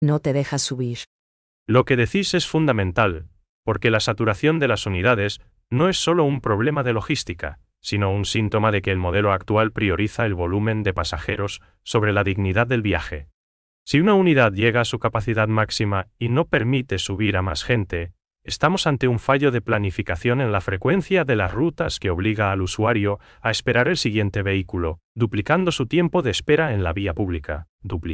No te dejas subir. Lo que decís es fundamental, porque la saturación de las unidades no es solo un problema de logística, sino un síntoma de que el modelo actual prioriza el volumen de pasajeros sobre la dignidad del viaje. Si una unidad llega a su capacidad máxima y no permite subir a más gente, estamos ante un fallo de planificación en la frecuencia de las rutas que obliga al usuario a esperar el siguiente vehículo, duplicando su tiempo de espera en la vía pública.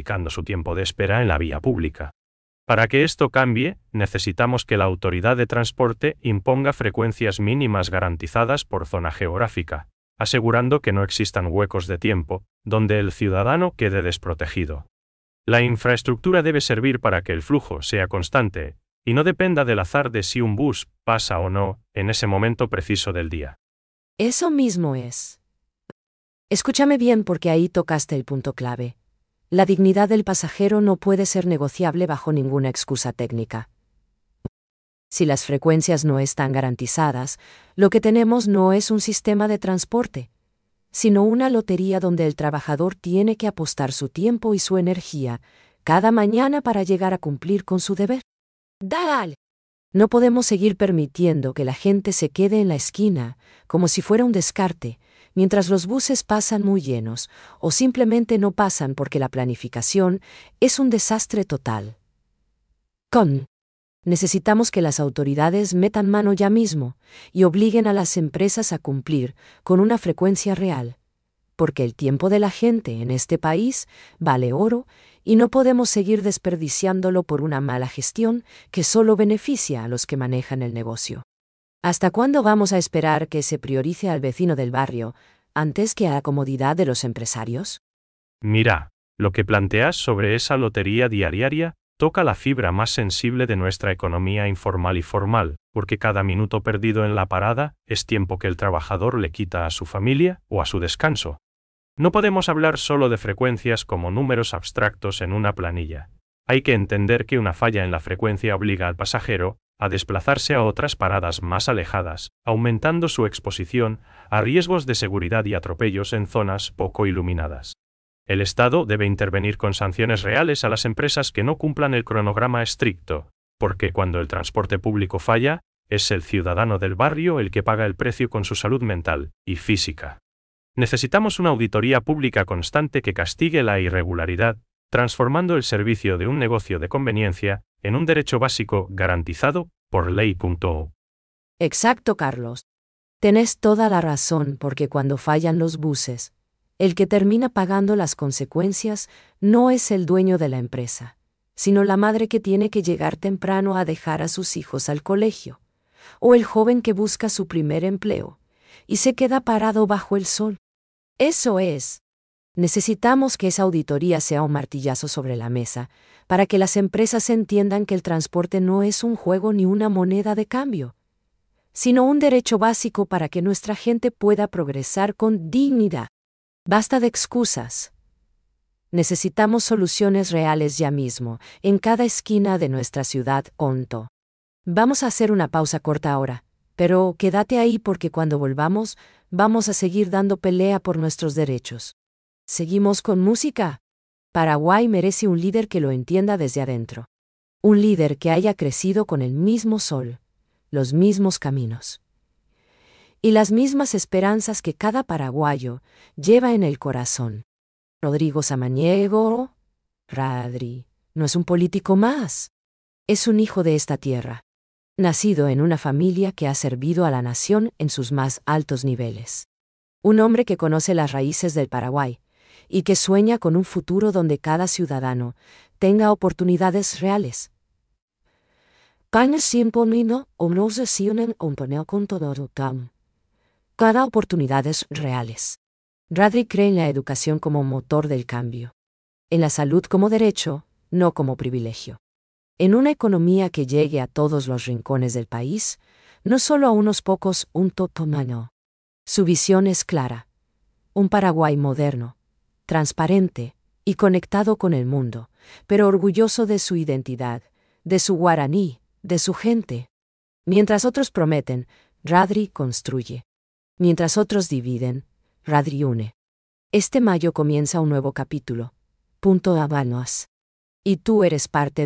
Para que esto cambie, necesitamos que la autoridad de transporte imponga frecuencias mínimas garantizadas por zona geográfica, asegurando que no existan huecos de tiempo, donde el ciudadano quede desprotegido. La infraestructura debe servir para que el flujo sea constante, y no dependa del azar de si un bus pasa o no en ese momento preciso del día. Eso mismo es. Escúchame bien porque ahí tocaste el punto clave. La dignidad del pasajero no puede ser negociable bajo ninguna excusa técnica. Si las frecuencias no están garantizadas, lo que tenemos no es un sistema de transporte, sino una lotería donde el trabajador tiene que apostar su tiempo y su energía cada mañana para llegar a cumplir con su deber. ¡Dale! No podemos seguir permitiendo que la gente se quede en la esquina como si fuera un descarte, mientras los buses pasan muy llenos, o simplemente no pasan porque la planificación es un desastre total. Necesitamos que las autoridades metan mano ya mismo y obliguen a las empresas a cumplir con una frecuencia real, porque el tiempo de la gente en este país vale oro y no podemos seguir desperdiciándolo por una mala gestión que solo beneficia a los que manejan el negocio. ¿Hasta cuándo vamos a esperar que se priorice al vecino del barrio antes que a la comodidad de los empresarios? Mira, lo que planteas sobre esa lotería diaria toca la fibra más sensible de nuestra economía informal y formal, porque cada minuto perdido en la parada es tiempo que el trabajador le quita a su familia o a su descanso. No podemos hablar solo de frecuencias como números abstractos en una planilla. Hay que entender que una falla en la frecuencia obliga al pasajero a desplazarse a otras paradas más alejadas, aumentando su exposición a riesgos de seguridad y atropellos en zonas poco iluminadas. El Estado debe intervenir con sanciones reales a las empresas que no cumplan el cronograma estricto, porque cuando el transporte público falla, es el ciudadano del barrio el que paga el precio con su salud mental y física. Necesitamos una auditoría pública constante que castigue la irregularidad, transformando el servicio de un negocio de conveniencia en un derecho básico garantizado por ley. Exacto, Carlos. Tenés toda la razón porque cuando fallan los buses, el que termina pagando las consecuencias no es el dueño de la empresa, sino la madre que tiene que llegar temprano a dejar a sus hijos al colegio, o el joven que busca su primer empleo y se queda parado bajo el sol. Eso es. Necesitamos que esa auditoría sea un martillazo sobre la mesa, para que las empresas entiendan que el transporte no es un juego ni una moneda de cambio, sino un derecho básico para que nuestra gente pueda progresar con dignidad. Basta de excusas. Necesitamos soluciones reales ya mismo, en cada esquina de nuestra ciudad. Vamos a hacer una pausa corta ahora, pero quédate ahí porque cuando volvamos, vamos a seguir dando pelea por nuestros derechos. ¿Seguimos con música? Paraguay merece un líder que lo entienda desde adentro. Un líder que haya crecido con el mismo sol, los mismos caminos y las mismas esperanzas que cada paraguayo lleva en el corazón. Rodrigo Samaniego, Radri, no es un político más. Es un hijo de esta tierra, nacido en una familia que ha servido a la nación en sus más altos niveles. Un hombre que conoce las raíces del Paraguay y que sueña con un futuro donde cada ciudadano tenga oportunidades reales. Cada oportunidades reales. Radri cree en la educación como motor del cambio. En la salud como derecho, no como privilegio. En una economía que llegue a todos los rincones del país, no solo a unos pocos, un totomano. Su visión es clara. Un Paraguay moderno, transparente y conectado con el mundo, pero orgulloso de su identidad, de su guaraní, de su gente. Mientras otros prometen, Radri construye. Mientras otros dividen, Radri une. Este mayo comienza un nuevo capítulo. Punto Habanos. Y tú eres parte